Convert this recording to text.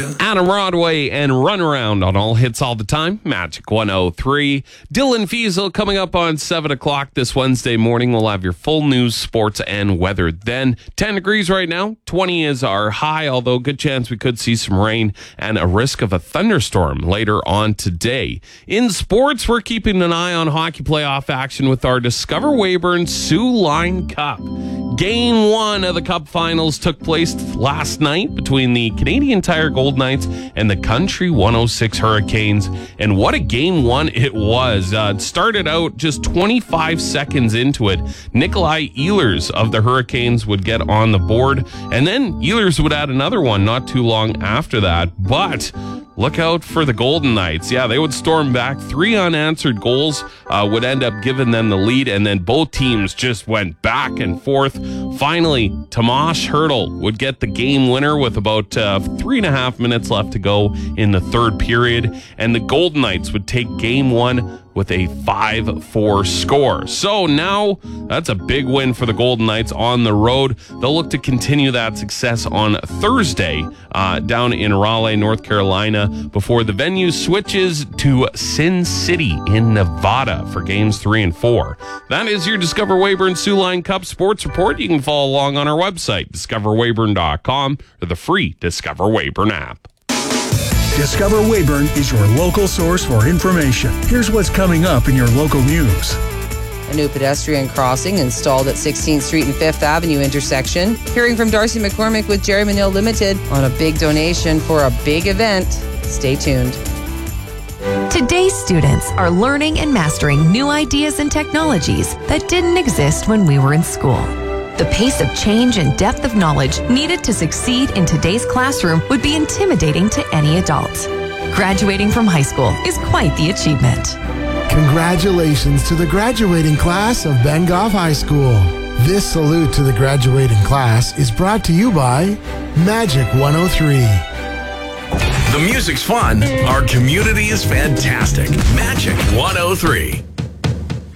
Adam Rodway and Runaround on All Hits All the Time, Magic 103. Dylan Fiesel coming up on 7 o'clock this Wednesday morning. We'll have your full news, sports, and weather then. 10 degrees right now. 20 is our high, although good chance we could see some rain and a risk of a thunderstorm later on today. In sports, we're keeping an eye on hockey playoff action with our Discover Weyburn Soo Line Cup. Game 1 of the Cup Finals took place last night between the Canadian Tire Gold Knights and the Country 106 Hurricanes. And what a Game 1 it was. It started out just 25 seconds into it. Nikolai Ehlers of the Hurricanes would get on the board, and then Ehlers would add another one not too long after that. But look out for the Golden Knights. Yeah, they would storm back. 3 unanswered goals would end up giving them the lead, and then both teams just went back and forth. Finally, Tomas Hertl would get the game winner with about 3.5 minutes left to go in the third period, and the Golden Knights would take Game 1 with a 5-4 score. So now that's a big win for the Golden Knights on the road. They'll look to continue that success on Thursday down in Raleigh, North Carolina, before the venue switches to Sin City in Nevada for games 3 and 4. That is your Discover Weyburn Soo Line Cup Sports Report. You can follow along on our website, discoverweyburn.com, or the free Discover Weyburn app. Discover Weyburn is your local source for information. Here's what's coming up in your local news. A new pedestrian crossing installed at 16th Street and 5th Avenue intersection. Hearing from Darcy McCormick with Jerry Manil Limited on a big donation for a big event. Stay tuned. Today's students are learning and mastering new ideas and technologies that didn't exist when we were in school. The pace of change and depth of knowledge needed to succeed in today's classroom would be intimidating to any adult. Graduating from high school is quite the achievement. Congratulations to the graduating class of Bengoff High School. This salute to the graduating class is brought to you by Magic 103. The music's fun. Our community is fantastic. Magic 103.